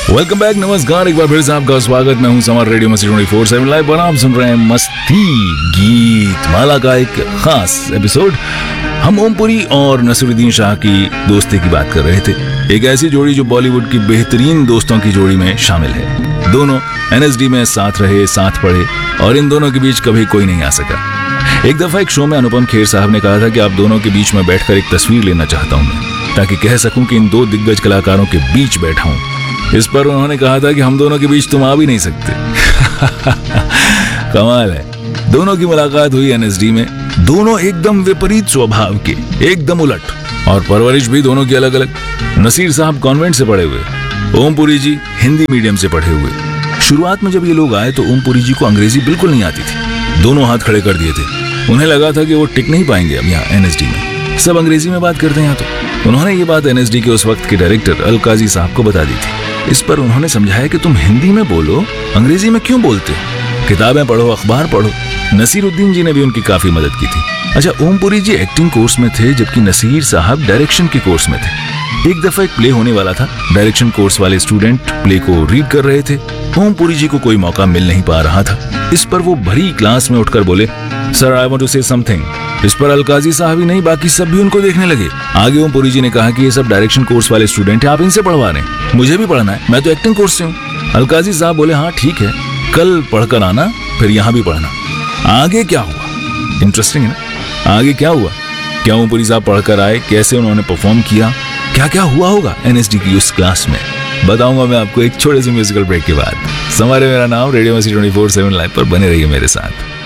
Welcome back, नमस्कार, एक बार फिर से आपका स्वागत। मैं हूं समर, रेडियो मस्ती 24/7 लाइव पर आप सुन रहे हैं मस्ती गीत माला का एक खास एपिसोड। हम ओमपुरी और नसीरुद्दीन शाह की दोस्ती की बात कर रहे थे। एक ऐसी जोड़ी जो बॉलीवुड की बेहतरीन दोस्तों की जोड़ी में शामिल है। दोनों NSD में साथ रहे, साथ पढ़े और इन दोनों के बीच कभी कोई नहीं आ सका। एक दफा एक शो में अनुपम खेर साहब ने कहा था कि आप दोनों के बीच में बैठकर एक तस्वीर लेना चाहता हूं मैं, ताकि कह सकूं कि इन दो दिग्गज कलाकारों के बीच बैठा हूं। इस पर उन्होंने कहा था कि हम दोनों के बीच तुम आ भी नहीं सकते। कमाल है। दोनों की मुलाकात हुई NSD में। दोनों एकदम विपरीत स्वभाव के, एकदम उलट, और परवरिश भी दोनों की अलग अलग। नसीर साहब कॉन्वेंट से पढ़े हुए, ओमपुरी जी हिंदी मीडियम से पढ़े हुए। शुरुआत में जब ये लोग आए तो ओमपुरी जी को अंग्रेजी बिल्कुल नहीं आती थी। दोनों हाथ खड़े कर दिए थे। उन्हें लगा था कि वो टिक नहीं पाएंगे अब यहाँ NSD में, सब अंग्रेजी में बात करते हैं यहाँ तो। उन्होंने ये बात NSD के उस वक्त के डायरेक्टर अलकाजी साहब को बता दी थी। इस पर उन्होंने समझाया कि तुम हिंदी में बोलो, अंग्रेजी में क्यों बोलते हो, किताबें पढ़ो, अखबार पढ़ो। नसीरुद्दीन जी ने भी उनकी काफी मदद की थी। अच्छा, ओमपुरी जी एक्टिंग कोर्स में थे जबकि नसीर साहब डायरेक्शन के कोर्स में थे। एक दफा एक प्ले होने वाला था। डायरेक्शन कोर्स वाले स्टूडेंट प्ले को रीड कर रहे थे। ओमपुरी जी को कोई मौका मिल नहीं पा रहा था। इस पर वो भरी क्लास में उठकर बोले, सर आई वांट टू से समथिंग। इस पर अलकाजी साहब ही नहीं बाकी सब भी उनको देखने लगे। आगे ओमपुरी जी ने कहा कि ये सब डायरेक्शन कोर्स वाले स्टूडेंट हैं, आप इनसे पढ़वा रहे हैं, मुझे भी पढ़ना है, मैं तो एक्टिंग कोर्स से हूँ। अलकाजी साहब बोले, हाँ ठीक है, कल पढ़कर आना, फिर यहाँ भी पढ़ना। आगे क्या हुआ? इंटरेस्टिंग है ना। आगे क्या हुआ? क्या ओमपुरी साहब पढ़कर आए, कैसे उन्होंने परफॉर्म किया, क्या क्या हुआ होगा NSD की उस क्लास में, बताऊंगा मैं आपको एक छोटे से म्यूजिकल ब्रेक के बाद। समारे मेरा नाम, रेडियो मस्ती 24/7 लाइव पर बने रहिए मेरे साथ।